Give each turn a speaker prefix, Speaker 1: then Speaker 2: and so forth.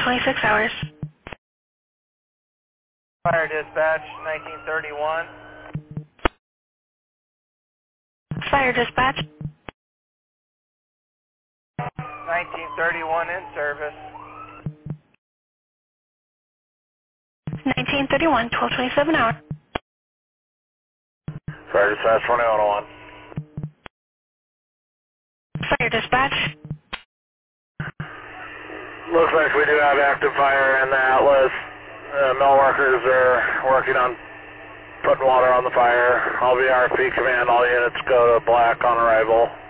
Speaker 1: 26 hours.
Speaker 2: Fire dispatch, 1931.
Speaker 1: Fire dispatch.
Speaker 2: 1931 in service.
Speaker 1: 1931, 1227 hour.
Speaker 2: Fire dispatch, 2101.
Speaker 1: Fire dispatch.
Speaker 2: Looks like we do have active fire in the Atlas. Mill workers are working on putting water on the fire. All VRP command, all units go to black on arrival.